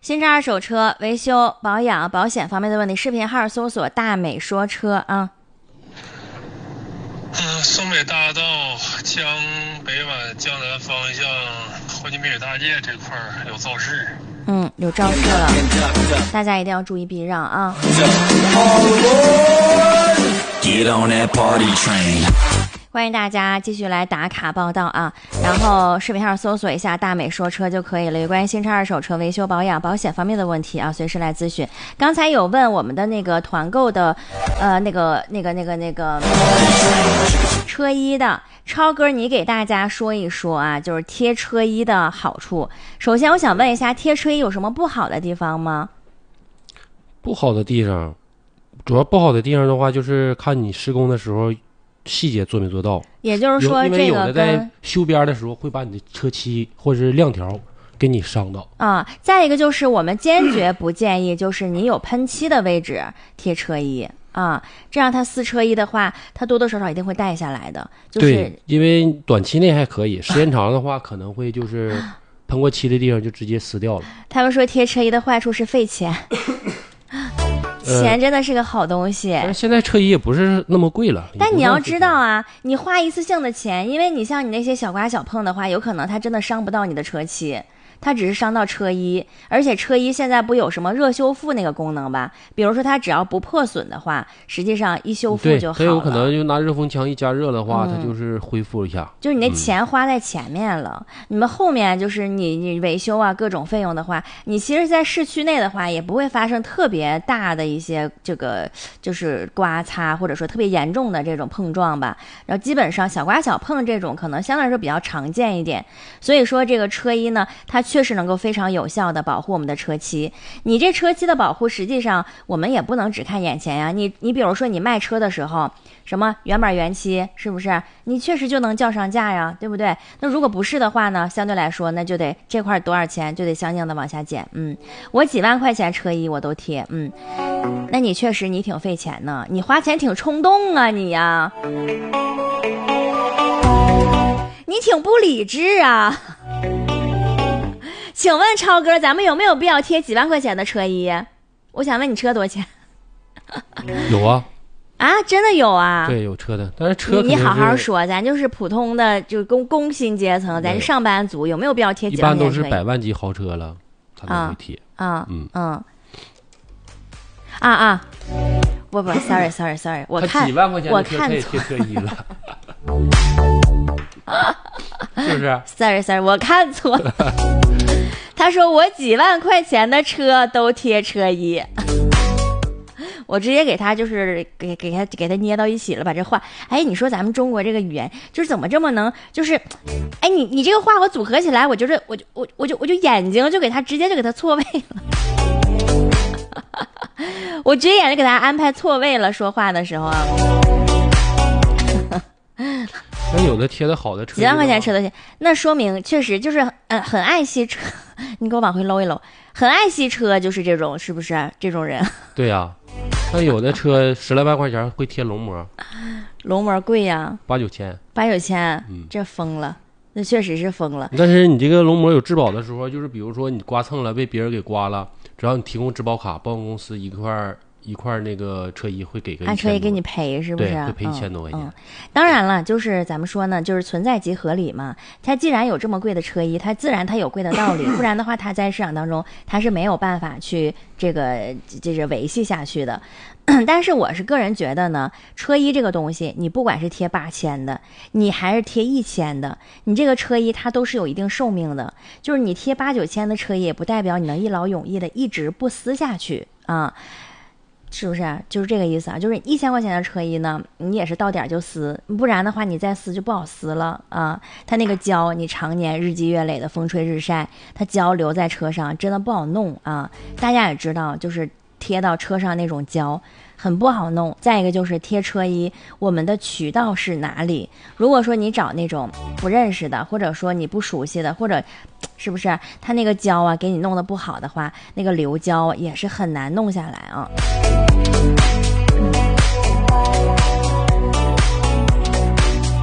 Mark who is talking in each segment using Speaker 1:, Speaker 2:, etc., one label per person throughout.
Speaker 1: 新车二手车维修、保养、保险方面的问题，视频号搜索大美说车啊。
Speaker 2: 松北大道江北往江南方向黄金美女大街这块有肇事。
Speaker 1: 有肇事了，大家一定要注意避让啊。欢迎大家继续来打卡报道啊，然后视频号搜索一下大美说车就可以了。有关于新车二手车维修保养保险方面的问题啊，随时来咨询。刚才有问我们的那个团购的那个车衣的超哥，你给大家说一说啊，就是贴车衣的好处。首先我想问一下，贴车衣有什么不好的地方吗？
Speaker 3: 不好的地方，主要不好的地方的话，就是看你施工的时候细节做没做到。
Speaker 1: 也就是说，
Speaker 3: 因为有的在修边的时候会把你的车漆或者是亮条给你伤到
Speaker 1: 啊。再一个就是我们坚决不建议，就是你有喷漆的位置贴车衣啊，这样它撕车衣的话，它多多少少一定会带下来的。就是
Speaker 3: 对，因为短期内还可以，时间长的话可能会就是喷过漆的地方就直接撕掉了。
Speaker 1: 他们说贴车衣的坏处是费钱。钱真的是个好东西，
Speaker 3: 但是现在车衣也不是那么贵了。
Speaker 1: 但你要知道啊，你花一次性的钱，因为你像你那些小刮小碰的话，有可能它真的伤不到你的车漆，它只是伤到车衣。而且车衣现在不有什么热修复那个功能吧？比如说它只要不破损的话，实际上一修复就好了。
Speaker 3: 对，它有可能就拿热风枪一加热的话，它就是恢复一下。
Speaker 1: 就是你那钱花在前面了，你们后面就是你维修啊各种费用的话，你其实在市区内的话也不会发生特别大的一些这个就是刮擦或者说特别严重的这种碰撞吧。然后基本上小刮小碰这种可能相对来说比较常见一点。所以说这个车衣呢，它确实能够非常有效的保护我们的车漆。你这车漆的保护，实际上我们也不能只看眼前呀。你比如说你卖车的时候，什么原版原漆，是不是？你确实就能叫上价呀，对不对？那如果不是的话呢，相对来说那就得这块多少钱就得相应的往下减。我几万块钱车衣我都贴，那你确实你挺费钱呢，你花钱挺冲动啊你呀，你挺不理智啊。请问超哥，咱们有没有必要贴几万块钱的车衣？我想问你车多少钱？
Speaker 3: 有啊。
Speaker 1: 啊，真的有啊？
Speaker 3: 对，有车的，但是车
Speaker 1: 你好好说，咱就是普通的，就是工薪阶层，咱是上班族，有没有必要贴几万块钱？
Speaker 3: 一般都是百万级豪车了，才能会贴。
Speaker 1: 不 ，sorry， 我看
Speaker 3: 几万块钱
Speaker 1: 我看
Speaker 3: 贴车衣了，是不是
Speaker 1: ？sorry， 我看错了。他说我几万块钱的车都贴车衣。我直接给他就是给他捏到一起了，把这话，你说咱们中国这个语言就是怎么这么能，就是你这个话我组合起来，我就眼睛就给他直接就给他错位了。我直接眼睛给他安排错位了，说话的时候啊。
Speaker 3: 那有的贴的好的车，
Speaker 1: 几万块钱车都贴，那说明确实就是很爱惜车。你给我往回搂一搂，很爱惜车，就是这种，是不是这种人？
Speaker 3: 对呀。那有的车10来万块钱会贴龙膜，
Speaker 1: 龙膜贵呀
Speaker 3: ，8、9千
Speaker 1: ，8、9千，这疯了，那确实是疯了。
Speaker 3: 但是你这个龙膜有质保的时候，就是比如说你刮蹭了，被别人给刮了，只要你提供质保卡，保险公司一块那个车衣会给个
Speaker 1: 按车衣给你赔，是不是？
Speaker 3: 对，会赔1000多块钱。
Speaker 1: 当然了，就是咱们说呢，就是存在即合理嘛。它既然有这么贵的车衣，它自然它有贵的道理，不然的话，它在市场当中它是没有办法去这个维系下去的。但是我是个人觉得呢，车衣这个东西，你不管是贴8000的，你还是贴1000的，你这个车衣它都是有一定寿命的。就是你贴8、9千的车衣，也不代表你能一劳永逸的一直不撕下去啊。是不是就是这个意思啊？就是1000块钱的车衣呢，你也是到点就撕，不然的话你再撕就不好撕了啊。它那个胶，你常年日积月累的风吹日晒，它胶留在车上真的不好弄啊。大家也知道，就是贴到车上那种胶很不好弄。再一个就是贴车衣，我们的渠道是哪里？如果说你找那种不认识的，或者说你不熟悉的，或者是不是它那个胶啊给你弄得不好的话，那个流胶也是很难弄下来啊。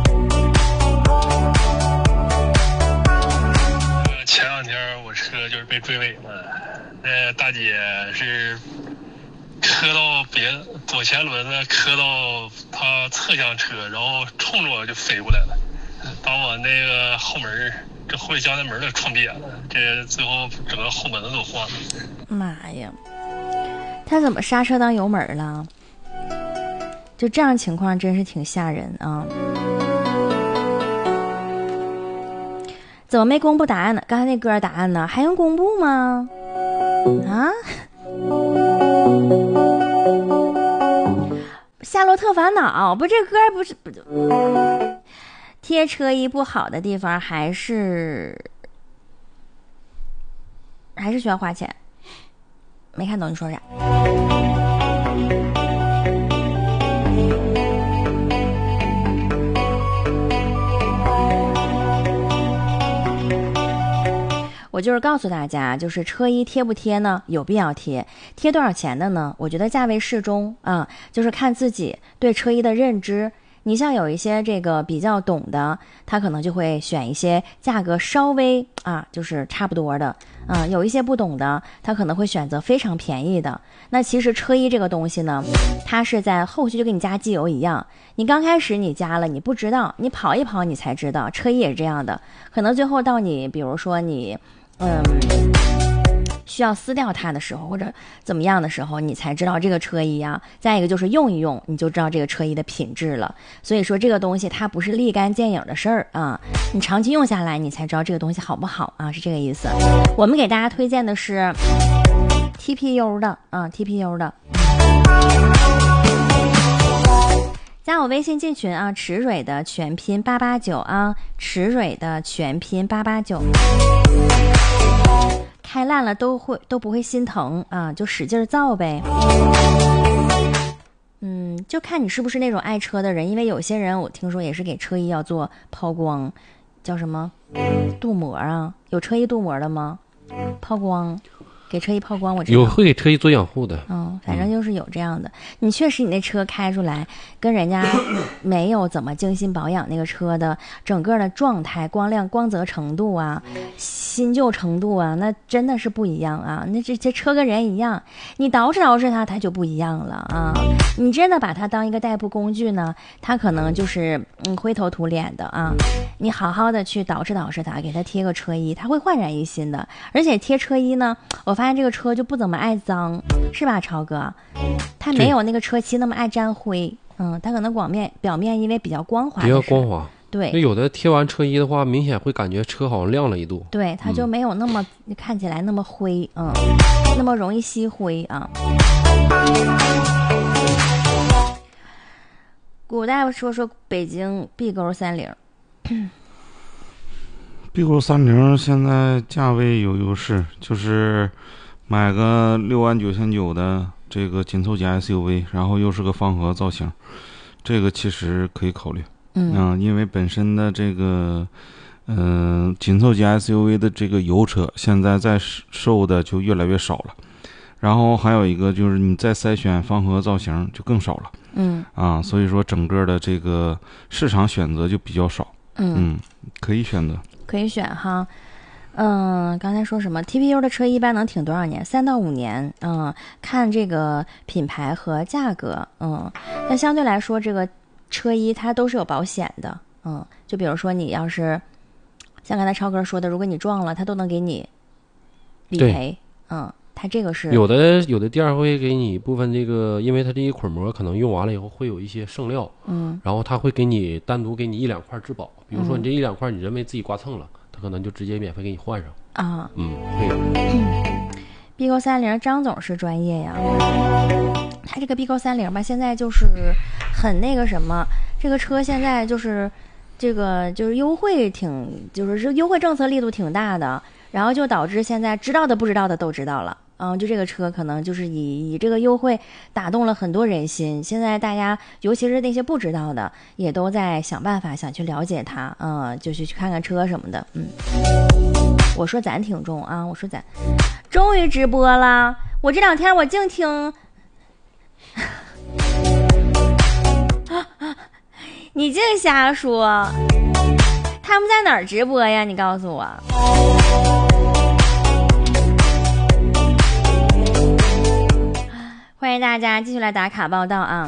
Speaker 2: 前2天我车就是被追尾了。那大姐是磕到左前轮子，磕到她侧厢车，然后冲着我就飞过来了，把我那个后门，这后备箱的门都撞瘪了，这最后整个后门子都换了。
Speaker 1: 妈呀，他怎么刹车当油门了？就这样情况真是挺吓人啊！怎么没公布答案呢？刚才那歌答案呢？还用公布吗？啊？夏洛特烦恼不，这歌不是贴车衣不好的地方还是需要花钱。没看懂你说啥。我就是告诉大家，就是车衣贴不贴呢？有必要贴，贴多少钱的呢？我觉得价位适中啊，就是看自己对车衣的认知。你像有一些这个比较懂的，他可能就会选一些价格稍微就是差不多的有一些不懂的，他可能会选择非常便宜的。那其实车衣这个东西呢，它是在后续就跟你加机油一样，你刚开始你加了你不知道，你跑一跑你才知道，车衣也是这样的，可能最后到你比如说你需要撕掉它的时候，或者怎么样的时候，你才知道这个车衣啊。再一个就是用一用，你就知道这个车衣的品质了。所以说这个东西它不是立竿见影的事儿啊，你长期用下来，你才知道这个东西好不好啊，是这个意思。我们给大家推荐的是 TPU 的TPU 的。加我微信进群啊，池蕊的全拼889啊，池蕊的全拼889。开烂了都不会心疼啊，就使劲造呗。就看你是不是那种爱车的人，因为有些人我听说也是给车衣要做抛光，叫什么镀膜啊？有车衣镀膜的吗？抛光，给车衣抛光，我知道
Speaker 3: 有会给车衣做养护的。
Speaker 1: 反正就是有这样的。你确实你那车开出来跟人家没有怎么精心保养那个车的整个的状态、光亮、光泽程度啊、新旧程度啊，那真的是不一样啊。那这车跟人一样，你捯饬它就不一样了啊。你真的把它当一个代步工具呢，它可能就是灰头土脸的啊。你好好的去捯饬它，给它贴个车衣，它会焕然一新的。而且贴车衣呢，我发现这个车就不怎么爱脏，是吧，超哥？它没有那个车漆那么爱沾灰，它可能表面因为比较光滑，
Speaker 3: 比较光滑。
Speaker 1: 对，
Speaker 3: 那有的贴完车衣的话，明显会感觉车好像亮了一度。
Speaker 1: 对，它就没有那么看起来那么灰，那么容易吸灰啊。古大夫说北京 B 勾30。
Speaker 4: B 勾30现在价位有优势，就是买个69900的这个紧凑级 SUV， 然后又是个方盒造型，这个其实可以考虑。因为本身的这个紧凑级 SUV 的这个油车现在在售的就越来越少了，然后还有一个就是你再筛选方盒造型就更少了。所以说整个的这个市场选择就比较少。可以选择，可以选
Speaker 1: 哈。刚才说什么 TPU 的车一般能挺多少年？3到5年。看这个品牌和价格。那相对来说这个车衣它都是有保险的。就比如说你要是像刚才超哥说的，如果你撞了，他都能给你理赔。它这个是
Speaker 3: 有的店会给你一部分这个，因为它这一捆膜可能用完了以后会有一些剩料，然后他会给你单独给你1-2块质保，比如说你这1-2块你认为自己刮蹭了，他可能就直接免费给你换上。会有。
Speaker 1: B 勾30张总是专业呀。他这个 B 勾30吧，现在就是很那个什么，这个车现在就是这个就是优惠就是优惠政策力度挺大的，然后就导致现在知道的不知道的都知道了。就这个车可能就是以这个优惠打动了很多人心，现在大家尤其是那些不知道的也都在想办法想去了解它，就去看看车什么的。我说咱挺重啊，我说咱终于直播了，我这2天我净听你净瞎说，他们在哪儿直播呀？你告诉我。 欢迎大家继续来打卡报道啊。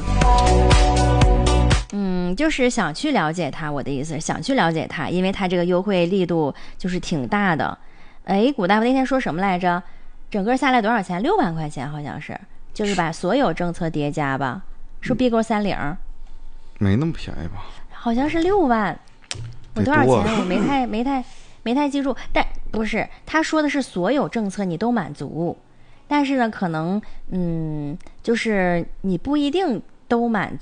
Speaker 1: 就是想去了解它，我的意思是想去了解它，因为它这个优惠力度就是挺大的。哎，古大夫那天说什么来着？整个下来多少钱？6万块钱好像是，就是把所有政策叠加吧，是 B 勾30，
Speaker 4: 没那么便宜吧？
Speaker 1: 好像是6万。我多少钱？我没太记住。但不是，他说的是所有政策你都满足，但是呢，可能就是你不一定都满